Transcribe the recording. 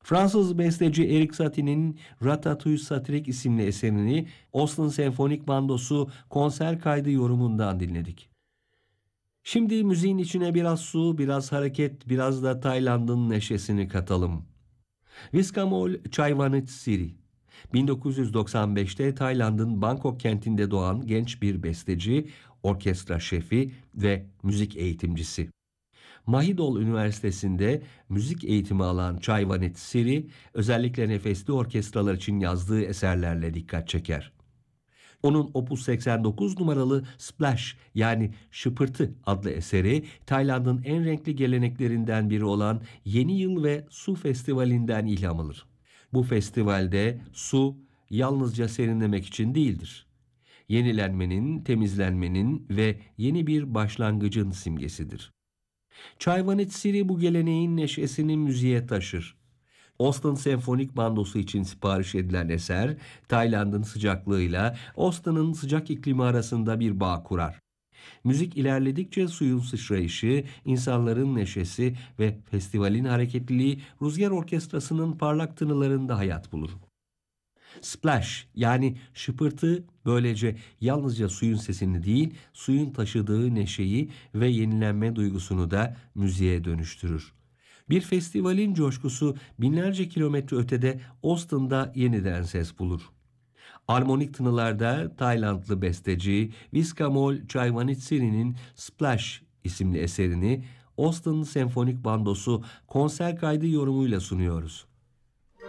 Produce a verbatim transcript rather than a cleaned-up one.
Fransız besteci Erik Satie'nin Ratatouille Satiric isimli eserini Austin Senfonik Bandosu konser kaydı yorumundan dinledik. Şimdi müziğin içine biraz su, biraz hareket, biraz da Tayland'ın neşesini katalım. Viskamol Chaivanitsiri bin dokuz yüz doksan beşte Tayland'ın Bangkok kentinde doğan genç bir besteci, orkestra şefi ve müzik eğitimcisi. Mahidol Üniversitesi'nde müzik eğitimi alan Chaivanitsiri, özellikle nefesli orkestralar için yazdığı eserlerle dikkat çeker. Onun Opus seksen dokuz numaralı Splash yani Şıpırtı adlı eseri, Tayland'ın en renkli geleneklerinden biri olan Yeni Yıl ve Su Festivali'nden ilham alır. Bu festivalde su yalnızca serinlemek için değildir. Yenilenmenin, temizlenmenin ve yeni bir başlangıcın simgesidir. Chaivanitsiri bu geleneğin neşesini müziğe taşır. Austin Senfonik Bandosu için sipariş edilen eser, Tayland'ın sıcaklığıyla Austin'ın sıcak iklimi arasında bir bağ kurar. Müzik ilerledikçe suyun sıçrayışı, insanların neşesi ve festivalin hareketliliği Rüzgar Orkestrası'nın parlak tınılarında hayat bulur. Splash yani şıpırtı böylece yalnızca suyun sesini değil, suyun taşıdığı neşeyi ve yenilenme duygusunu da müziğe dönüştürür. Bir festivalin coşkusu binlerce kilometre ötede Austin'da yeniden ses bulur. Armonik tınılarda Taylandlı besteci Viskamol Chaivanitsiri'nin Splash isimli eserini Austin Senfonik Bandosu konser kaydı yorumuyla sunuyoruz.